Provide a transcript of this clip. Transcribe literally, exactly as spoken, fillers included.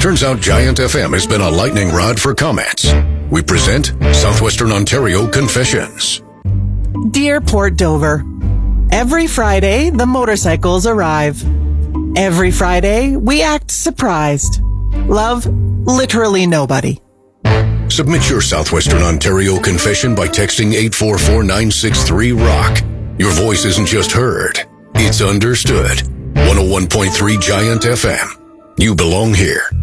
Turns out Giant F M has been a lightning rod for comments. We present Southwestern Ontario Confessions. Dear Port Dover, every Friday the motorcycles arrive. Every Friday we act surprised. Love literally nobody. Submit your Southwestern Ontario confession by texting eight four four nine six three rock. Your voice isn't just heard, it's understood. one oh one point three Giant F M. You belong here.